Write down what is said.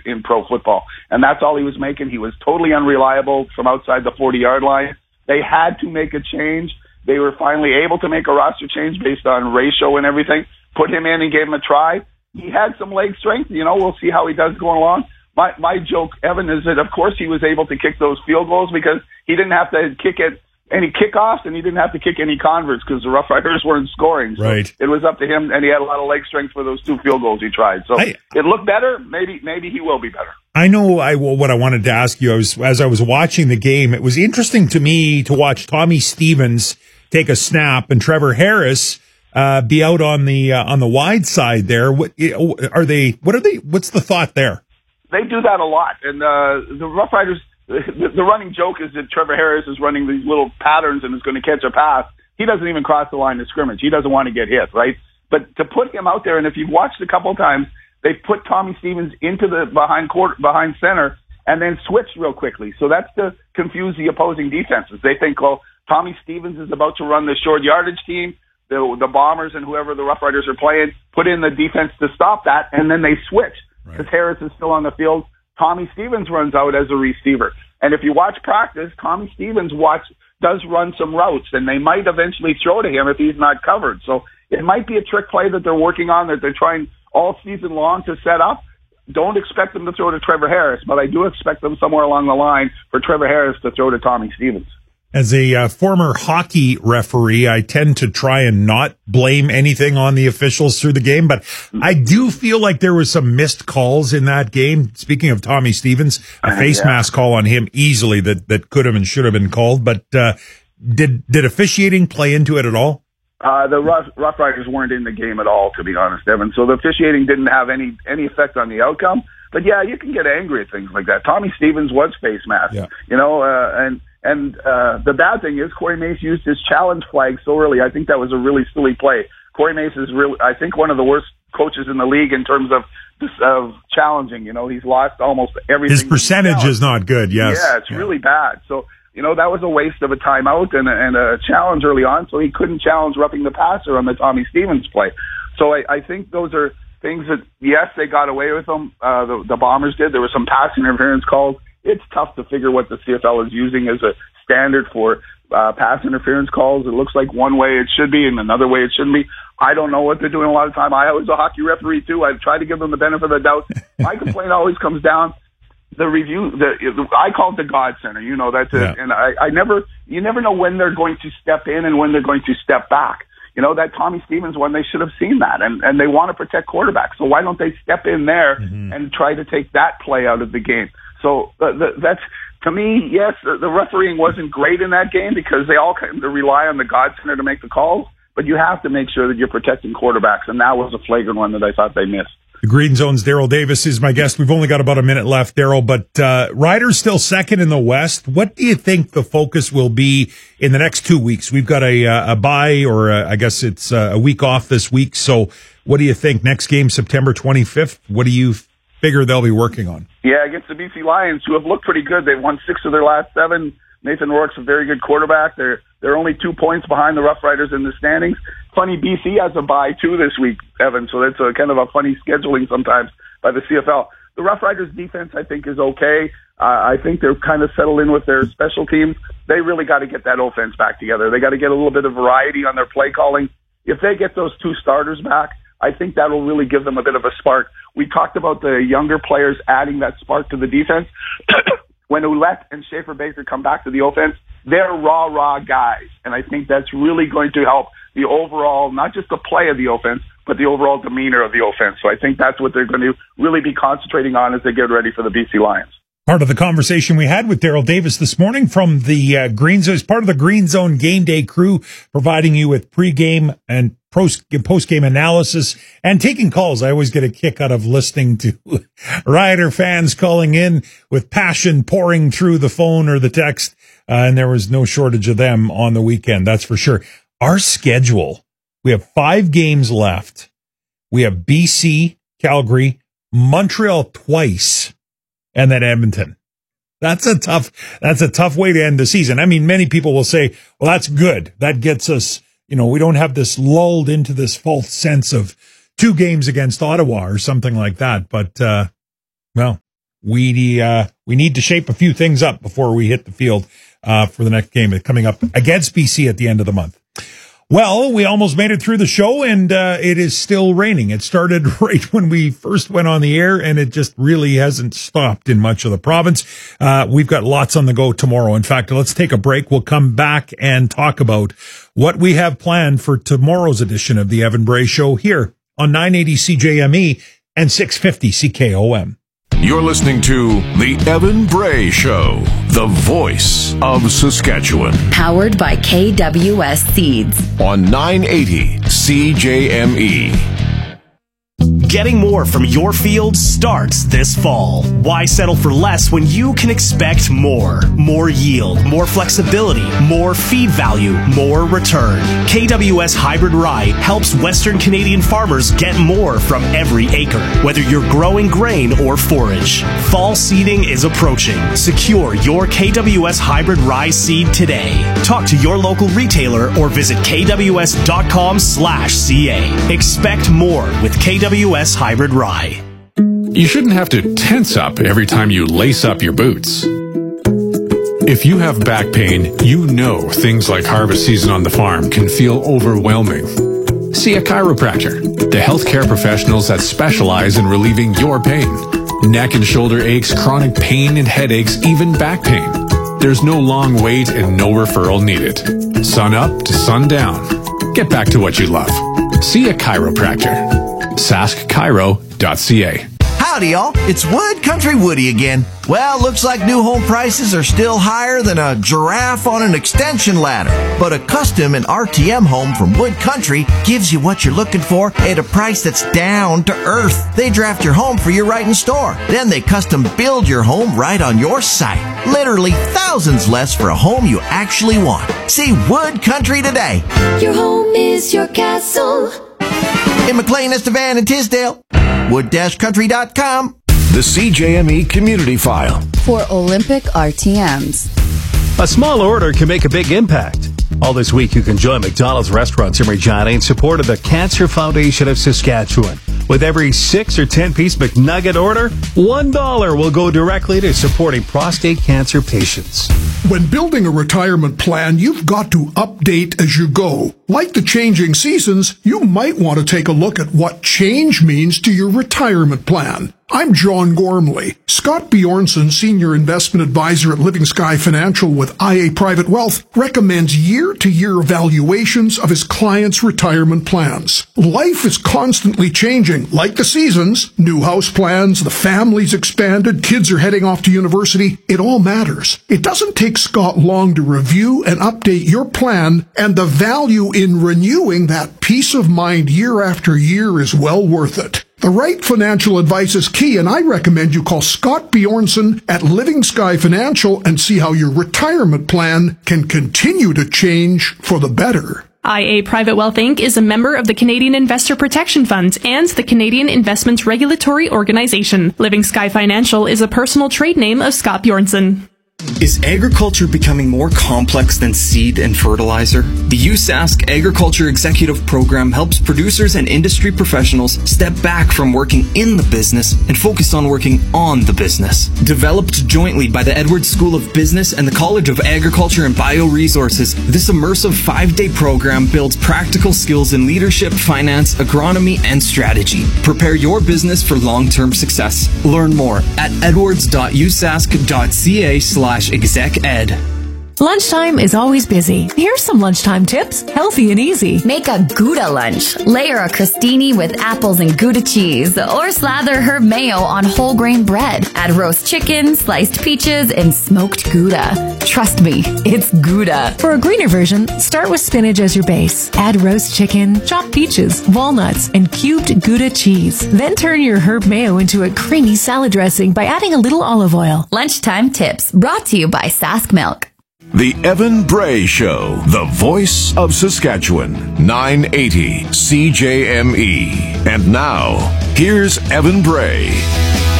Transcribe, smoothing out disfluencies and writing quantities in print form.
in pro football. And that's all he was making. He was totally unreliable from outside the 40-yard line. They had to make a change. They were finally able to make a roster change based on ratio and everything. Put him in and gave him a try. He had some leg strength. We'll see how he does going along. My joke, Evan, is that, of course, he was able to kick those field goals because he didn't have to kick any kickoffs and he didn't have to kick any converts because the Rough Riders weren't scoring. So right. It was up to him, and he had a lot of leg strength for those 2 field goals he tried. So it looked better. Maybe he will be better. I know what I wanted to ask you. As I was watching the game, it was interesting to me to watch Tommy Stevens take a snap and Trevor Harris be out on the wide side there. What's the thought there? They do that a lot, and the Rough Riders. The running joke is that Trevor Harris is running these little patterns and is going to catch a pass. He doesn't even cross the line of scrimmage. He doesn't want to get hit, right? But to put him out there, and if you've watched a couple of times, they put Tommy Stevens into the behind center and then switched real quickly. So that's to confuse the opposing defenses. They think, well, Tommy Stevens is about to run the short yardage team. The Bombers and whoever the Rough Riders are playing put in the defense to stop that, and then they switch because Harris is still on the field. Tommy Stevens runs out as a receiver. And if you watch practice, Tommy Stevens does run some routes, and they might eventually throw to him if he's not covered. So it might be a trick play that they're working on, that they're trying all season long to set up. Don't expect them to throw to Trevor Harris, but I do expect them somewhere along the line for Trevor Harris to throw to Tommy Stevens. As a former hockey referee, I tend to try and not blame anything on the officials through the game, but I do feel like there was some missed calls in that game. Speaking of Tommy Stevens, a face mask call on him easily that could have and should have been called, but did officiating play into it at all? The Rough Riders weren't in the game at all, to be honest, Evan. So the officiating didn't have any effect on the outcome. But yeah, you can get angry at things like that. Tommy Stevens was face masked, And the bad thing is Corey Mace used his challenge flag so early. I think that was a really silly play. Corey Mace is really, I think, one of the worst coaches in the league in terms of challenging. He's lost almost everything. His percentage is not good. Yes. Yeah, it's really bad. So, that was a waste of a timeout and a challenge early on. So he couldn't challenge roughing the passer on the Tommy Stevens play. So I think those are things that, yes, they got away with them. The Bombers did. There were some pass interference calls. It's tough to figure what the CFL is using as a standard for pass interference calls. It looks like one way it should be and another way it shouldn't be. I don't know what they're doing a lot of time. I was a hockey referee too. I try to give them the benefit of the doubt. My complaint always comes down the review. I call it the God Center. That's it. And you never know when they're going to step in and when they're going to step back. That Tommy Stevens one, they should have seen that, and they want to protect quarterbacks. So why don't they step in there and try to take that play out of the game? So that's, to me, yes, the refereeing wasn't great in that game because they all kind of rely on the God Center to make the calls, but you have to make sure that you're protecting quarterbacks, and that was a flagrant one that I thought they missed. The Green Zone's Daryl Davis is my guest. We've only got about a minute left, Daryl, but Riders still second in the West. What do you think the focus will be in the next 2 weeks? We've got a bye, or I guess it's a week off this week. So what do you think? Next game, September 25th. What do you figure they'll be working on? Yeah, against the BC Lions, who have looked pretty good. They've won 6 of their last 7. Nathan Rourke's a very good quarterback. They're only 2 points behind the Rough Riders in the standings. Funny, BC has a bye too this week, Evan, so that's a kind of a funny scheduling sometimes by the CFL. The Rough Riders defense, I think, is okay. I think they're kind of settled in with their special teams. They really got to get that offense back together. They got to get a little bit of variety on their play calling. If they get those 2 starters back, I think that will really give them a bit of a spark. We talked about the younger players adding that spark to the defense. When Ouellette and Schaefer-Baker come back to the offense, they're raw guys. And I think that's really going to help the overall, not just the play of the offense, but the overall demeanor of the offense. So I think that's what they're going to really be concentrating on as they get ready for the BC Lions. Part of the conversation we had with Daryl Davis this morning from the Green Zone, is part of the Green Zone Game Day crew, providing you with pregame and post-game analysis and taking calls. I always get a kick out of listening to Rider fans calling in with passion pouring through the phone or the text, and there was no shortage of them on the weekend, that's for sure. Our schedule, we have 5 games left. We have BC, Calgary, Montreal twice, and then Edmonton. That's a tough way to end the season. I mean, many people will say, well, that's good. That gets us, we don't have this lulled into this false sense of 2 games against Ottawa or something like that. But, well, we need to shape a few things up before we hit the field for the next game coming up against BC at the end of the month. Well, we almost made it through the show, and it is still raining. It started right when we first went on the air, and it just really hasn't stopped in much of the province. We've got lots on the go tomorrow. In fact, let's take a break. We'll come back and talk about what we have planned for tomorrow's edition of the Evan Bray Show here on 980 CJME and 650 CKOM. You're listening to The Evan Bray Show, the voice of Saskatchewan. Powered by KWS Seeds. On 980 CJME. Getting more from your field starts this fall. Why settle for less when you can expect more? More yield, more flexibility, more feed value, more return. KWS Hybrid Rye helps Western Canadian farmers get more from every acre, whether you're growing grain or forage. Fall seeding is approaching. Secure your KWS Hybrid Rye seed today. Talk to your local retailer or visit kws.com/ca. Expect more with KWS Hybrid Rye. You shouldn't have to tense up every time you lace up your boots. If you have back pain, you know things like harvest season on the farm can feel overwhelming. See a chiropractor, the healthcare professionals that specialize in relieving your pain. Neck and shoulder aches, chronic pain and headaches, even back pain. There's no long wait and no referral needed. Sun up to sundown. Get back to what you love. See a chiropractor. saskchiro.ca. Howdy, y'all. It's Wood Country Woody again. Well, looks like new home prices are still higher than a giraffe on an extension ladder. But a custom and RTM home from Wood Country gives you what you're looking for at a price that's down to earth. They draft your home for you right in store. Then they custom build your home right on your site. Literally thousands less for a home you actually want. See Wood Country today. Your home is your castle. In McLean, Estevan, and Tisdale. Wood-country.com. The CJME Community File. For Olympic RTMs. A small order can make a big impact. All this week, you can join McDonald's restaurants in Regina in support of the Cancer Foundation of Saskatchewan. With every 6 or 10-piece McNugget order, $1 will go directly to supporting prostate cancer patients. When building a retirement plan, you've got to update as you go. Like the changing seasons, you might want to take a look at what change means to your retirement plan. I'm John Gormley. Scott Bjornson, Senior Investment Advisor at Living Sky Financial with IA Private Wealth, recommends year-to-year evaluations of his clients' retirement plans. Life is constantly changing, like the seasons. New house plans, the family's expanded, kids are heading off to university. It all matters. It doesn't take Scott long to review and update your plan, and the value in renewing that peace of mind year after year is well worth it. The right financial advice is key, and I recommend you call Scott Bjornson at Living Sky Financial and see how your retirement plan can continue to change for the better. IA Private Wealth Inc. is a member of the Canadian Investor Protection Fund and the Canadian Investment Regulatory Organization. Living Sky Financial is a personal trade name of Scott Bjornson. Is agriculture becoming more complex than seed and fertilizer? The USask Agriculture Executive Program helps producers and industry professionals step back from working in the business and focus on working on the business. Developed jointly by the Edwards School of Business and the College of Agriculture and Bioresources, this immersive 5-day program builds practical skills in leadership, finance, agronomy, and strategy. Prepare your business for long-term success. Learn more at edwards.usask.ca/exec-ed. Lunchtime is always busy. Here's some lunchtime tips, healthy and easy. Make a Gouda lunch. Layer a crostini with apples and Gouda cheese, or slather herb mayo on whole grain bread. Add roast chicken, sliced peaches, and smoked Gouda. Trust me, it's Gouda. For a greener version, start with spinach as your base. Add roast chicken, chopped peaches, walnuts, and cubed Gouda cheese. Then turn your herb mayo into a creamy salad dressing by adding a little olive oil. Lunchtime tips brought to you by Sask Milk. The Evan Bray Show, the voice of Saskatchewan, 980 CJME. And now, here's Evan Bray.